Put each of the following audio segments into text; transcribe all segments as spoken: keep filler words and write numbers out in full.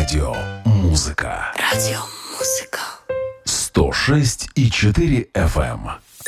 Радио Музыка. Радио Музыка. сто шесть и четыре эф эм.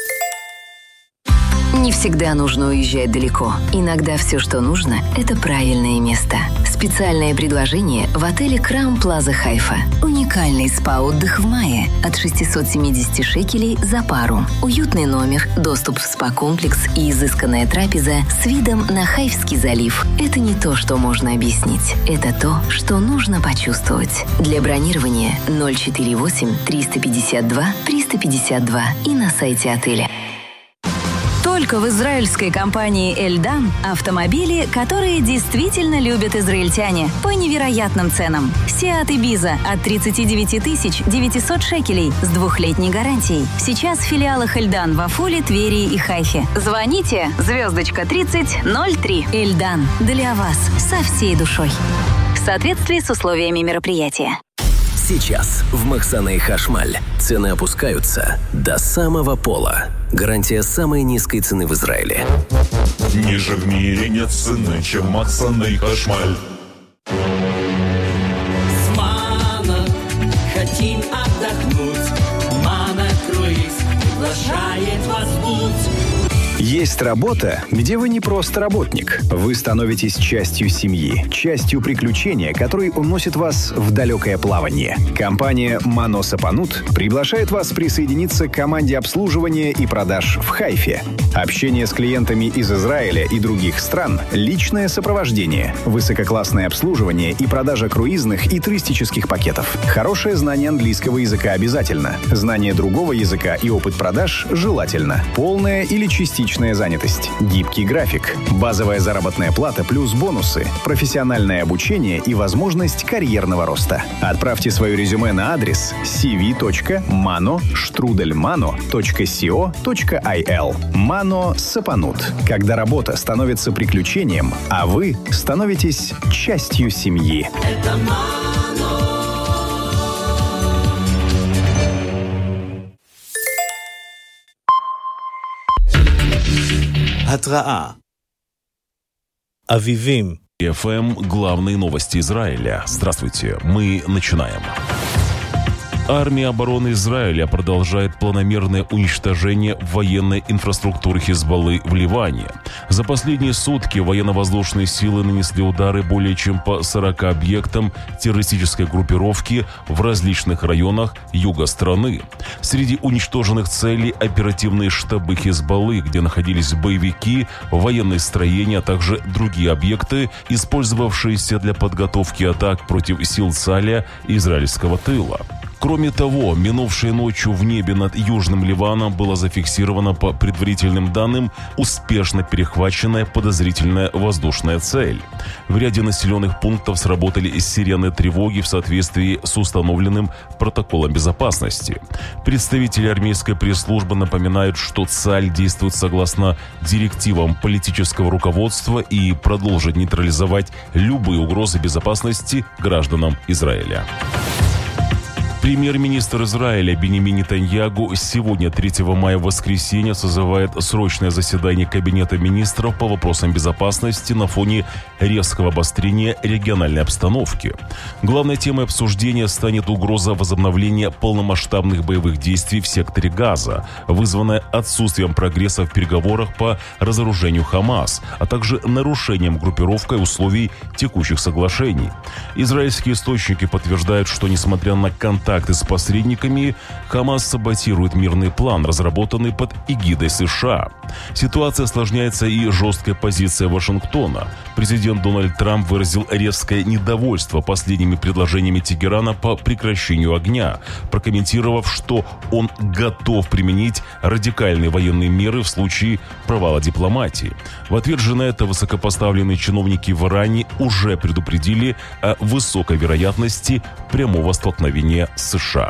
Не всегда нужно уезжать далеко. Иногда все, что нужно, это правильное место. Специальное предложение в отеле Краун Плаза Хайфа. Уникальный спа-отдых в мае от шестьсот семьдесят шекелей за пару. Уютный номер, доступ в спа-комплекс и изысканная трапеза с видом на Хайфский залив. Это не то, что можно объяснить. Это то, что нужно почувствовать. Для бронирования ноль четыре восемь триста пятьдесят два триста пятьдесят два и на сайте отеля. Только в израильской компании «Эльдан» автомобили, которые действительно любят израильтяне, по невероятным ценам. Seat Ibiza от тридцать девять тысяч девятьсот шекелей с двухлетней гарантией. Сейчас в филиалах «Эльдан» в Афуле, Твери и Хайфе. Звоните звездочка тридцать ноль три. «Эльдан» для вас со всей душой. В соответствии с условиями мероприятия. Сейчас в Махсане Хашмаль цены опускаются до самого пола. Гарантия самой низкой цены в Израиле. Ниже в мире нет цены, чем Махсане Хашмаль. С Мано хотим отдохнуть. Мано круиз приглашает вас в путь. Есть работа, где вы не просто работник. Вы становитесь частью семьи, частью приключения, который уносит вас в далекое плавание. Компания «Мано Сапанут» приглашает вас присоединиться к команде обслуживания и продаж в Хайфе. Общение с клиентами из Израиля и других стран, личное сопровождение, высококлассное обслуживание и продажа круизных и туристических пакетов. Хорошее знание английского языка обязательно. Знание другого языка и опыт продаж желательно. Полная или частичная занятость. Гибкий график. Базовая заработная плата плюс бонусы. Профессиональное обучение и возможность карьерного роста. Отправьте свое резюме на адрес си ви точка мано штрудель мано точка сио точка ай эл. Мано Сапанут. Когда работа становится приключением, а вы становитесь частью семьи. Это Мано. התראה. אביבים. эф эм. Главные новости Израиля. Здравствуйте. Мы начинаем. Армия обороны Израиля продолжает планомерное уничтожение военной инфраструктуры Хизбаллы в Ливане. За последние сутки военно-воздушные силы нанесли удары более чем по сорока объектам террористической группировки в различных районах юга страны. Среди уничтоженных целей оперативные штабы Хизбаллы, где находились боевики, военные строения, а также другие объекты, использовавшиеся для подготовки атак против сил Цаля и израильского тыла. Кроме того, минувшей ночью в небе над Южным Ливаном была зафиксирована, по предварительным данным, успешно перехваченная подозрительная воздушная цель. В ряде населенных пунктов сработали сирены тревоги в соответствии с установленным протоколом безопасности. Представители армейской пресс-службы напоминают, что Цаль действует согласно директивам политического руководства и продолжит нейтрализовать любые угрозы безопасности гражданам Израиля. Премьер-министр Израиля Биньямин Нетаньяху сегодня, третьего мая, в воскресенье, созывает срочное заседание Кабинета министров по вопросам безопасности на фоне резкого обострения региональной обстановки. Главной темой обсуждения станет угроза возобновления полномасштабных боевых действий в секторе Газа, вызванная отсутствием прогресса в переговорах по разоружению Хамас, а также нарушением группировкой условий текущих соглашений. Израильские источники подтверждают, что, несмотря на контакт с посредниками, Хамас саботирует мирный план, разработанный под эгидой США. Ситуация осложняется и жесткой позицией Вашингтона. Президент Дональд Трамп выразил резкое недовольство последними предложениями Тегерана по прекращению огня, прокомментировав, что он готов применить радикальные военные меры в случае провала дипломатии. В ответ же на это высокопоставленные чиновники в Иране уже предупредили о высокой вероятности прямого столкновения с США.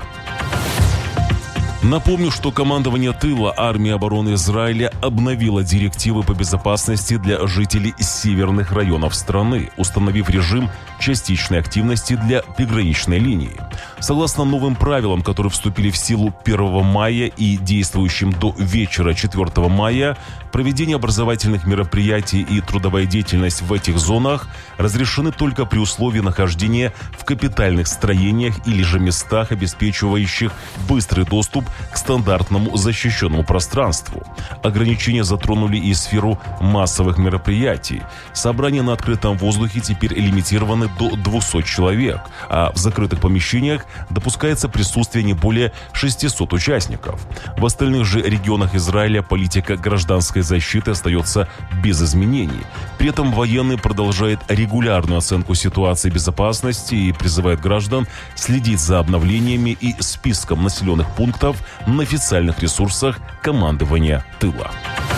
Напомню, что командование тыла армии обороны Израиля обновило директивы по безопасности для жителей северных районов страны, установив режим частичной активности для приграничной линии. Согласно новым правилам, которые вступили в силу первого мая и действующим до вечера четвёртого мая, проведение образовательных мероприятий и трудовая деятельность в этих зонах разрешены только при условии нахождения в капитальных строениях или же местах, обеспечивающих быстрый доступ к стандартному защищенному пространству. Ограничения затронули и сферу массовых мероприятий. Собрания на открытом воздухе теперь лимитированы до двухсот человек, а в закрытых помещениях допускается присутствие не более шестисот участников. В остальных же регионах Израиля политика гражданской защиты остается без изменений. При этом военные продолжают регулярную оценку ситуации безопасности и призывают граждан следить за обновлениями и списком населенных пунктов на официальных ресурсах командования тыла.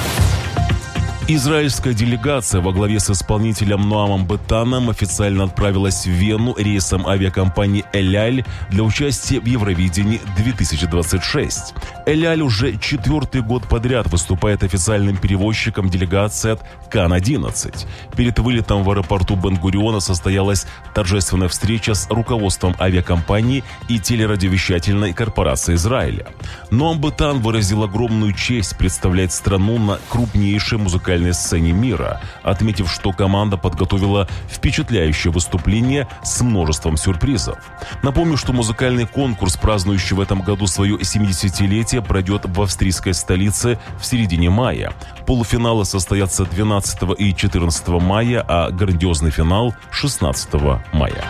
Израильская делегация во главе с исполнителем Ноамом Бетаном официально отправилась в Вену рейсом авиакомпании «Эль Аль» для участия в Евровидении две тысячи двадцать шесть. «Эль Аль» уже четвертый год подряд выступает официальным перевозчиком делегации от Кан одиннадцать. Перед вылетом в аэропорту Бен-Гуриона состоялась торжественная встреча с руководством авиакомпании и телерадиовещательной корпорации Израиля. Ноам Бетан выразил огромную честь представлять страну на крупнейшей музыкальной сцене мира, отметив, что команда подготовила впечатляющее выступление с множеством сюрпризов. Напомню, что музыкальный конкурс, празднующий в этом году свое семидесятилетие, пройдет в австрийской столице в середине мая. Полуфиналы состоятся двенадцатого и четырнадцатого мая, а грандиозный финал шестнадцатого мая.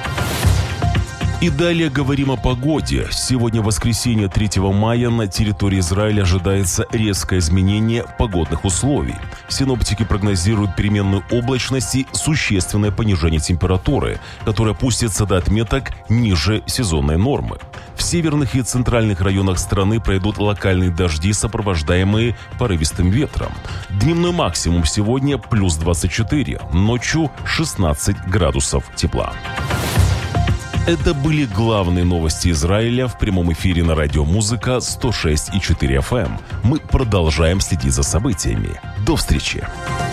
И далее говорим о погоде. Сегодня, воскресенье, третьего мая, на территории Израиля ожидается резкое изменение погодных условий. Синоптики прогнозируют переменную облачность и существенное понижение температуры, которое опустится до отметок ниже сезонной нормы. В северных и центральных районах страны пройдут локальные дожди, сопровождаемые порывистым ветром. Дневной максимум сегодня плюс двадцать четыре, ночью шестнадцать градусов тепла. Это были главные новости Израиля в прямом эфире на радио «Музыка» сто шесть и четыре эф эм. Мы продолжаем следить за событиями. До встречи!